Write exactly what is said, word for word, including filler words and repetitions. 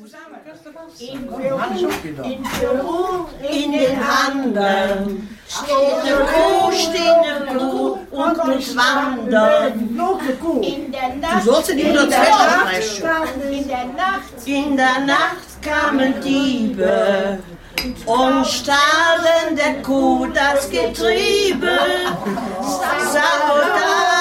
In Peru, in Peru, in den Anden, steht eine Kuh, steht eine Kuh und muss wandern. In der Nacht, Du sollst in die in der Nacht, in der Nacht, in der Nacht kamen Diebe und stahlen der Kuh das Getriebe. Sabotage.